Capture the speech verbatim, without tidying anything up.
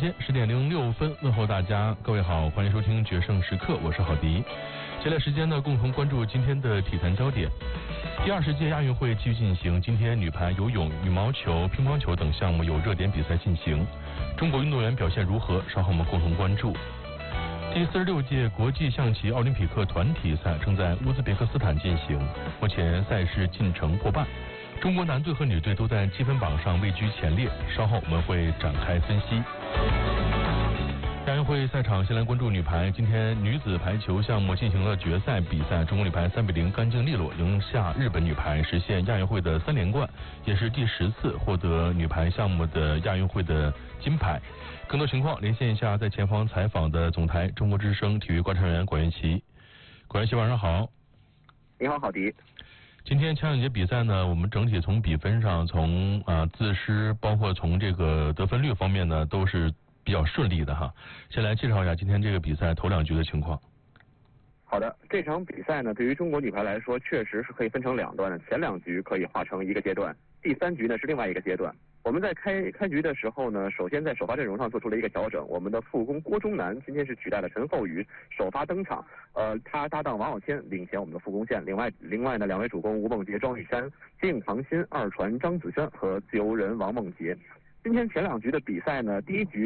间十点零六分，问候大家，各位好，欢迎收听决胜时刻，我是郝迪。接下来时间呢，共同关注今天的体坛焦点。第二十届亚运会继续进行，今天女排、游泳、羽毛球、乒乓球等项目有热点比赛进行，中国运动员表现如何？稍后我们共同关注。第四十六届国际象棋奥林匹克团体赛正在乌兹别克斯坦进行，目前赛事进程过半，中国男队和女队都在积分榜上位居前列，稍后我们会展开分析。亚运会赛场先来关注女排，今天女子排球项目进行了决赛比赛，中国女排三比零干净利落赢下日本女排，实现亚运会的三连冠，也是第十次获得女排项目的亚运会的金牌。更多情况连线一下在前方采访的总台中国之声体育观察员管元琪。管元琪晚上好。 你好，郝迪。 今天前两节比赛呢，我们整体从比分上，从啊、呃、自失，包括从这个得分率方面呢，都是比较顺利的哈。先来介绍一下今天这个比赛头两局的情况。 好的，这场比赛呢，对于中国女排来说，确实是可以分成两段的，前两局可以划成一个阶段，第三局呢是另外一个阶段。我们在开开局的时候呢，首先在首发阵容上做出了一个调整，我们的副攻郭忠南今天是取代了陈厚宇首发登场，呃，他搭档王晓谦领衔我们的副攻线，另外另外呢两位主攻吴梦洁、庄雨珊、金唐鑫、二传张子轩和自由人王梦洁。今天前两局的比赛呢，第一局